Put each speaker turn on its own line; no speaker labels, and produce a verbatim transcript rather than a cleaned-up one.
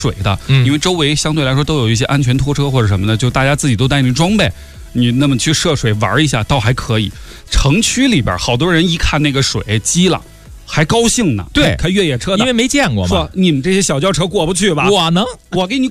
水的，嗯，因为周围相对来说都有一些安全拖车或者什么的，就大家自己都带那装备，你那么去涉水玩一下倒还可以。城区里边好多人一看那个水激了。还高兴呢，
对，
开越野车的，
因为没见过嘛。
说你们这些小轿车过不去吧？
我能，
我给你